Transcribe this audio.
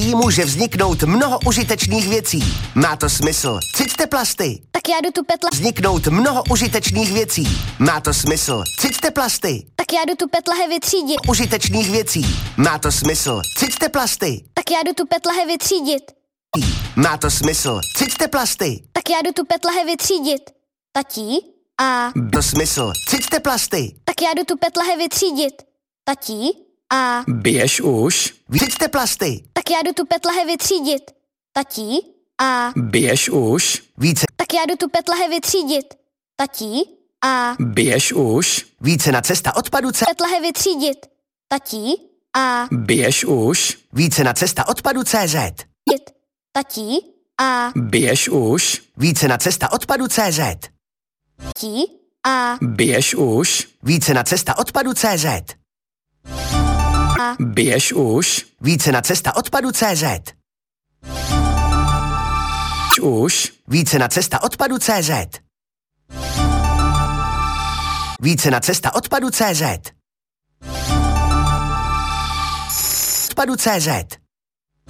odpadnictví může vzniknout mnoho užitečných věcí. Má to smysl. Ciťte plasty. Tak já jdu tu petla. Vzniknout mnoho užitečných věcí. Má to smysl. Ciťte plasty. Tak já jdu tu petlahe vytřídit. Užitečných věcí. Má to smysl. Ciťte plasty. Tak já jdu tu petlahe vytřídit. Má to smysl. Ciťte plasty. Tak já jdu tu petlahe vytřídit. Tatí a... To smysl. Ciťte plasty. Tak já jdu tu petlahe vytřídit. Tatí a... Běž už. Ciťte plasty. Tak já jdu tu petlahe vytřídit. Tatí a... Běž už. Více. Tak já jdu tu petlahe vytřídit. Tatí a... Běž už. Více na cesta odpadu Petlahe vytřídit. Tatí a... Běž už. Více na cesta odpadu CZ. Tatí a... Běž už. Více na cesta odpadu CZ. Tatí a... Běž už. Více na cesta odpadu CZ. Běž už. Více na cesta odpadu CZ. Už. Více na cesta odpadu CZ. Více na cesta odpadu CZ. Odpadu CZ.